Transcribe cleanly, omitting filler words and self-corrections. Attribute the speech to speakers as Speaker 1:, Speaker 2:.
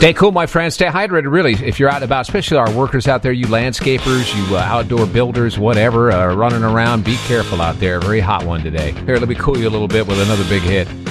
Speaker 1: Stay cool, my friends. Stay hydrated, really, if you're out and about, especially our workers out there, you landscapers, you outdoor builders, whatever, running around. Be careful out there. Very hot one today. Here, let me cool you a little bit with another big hit.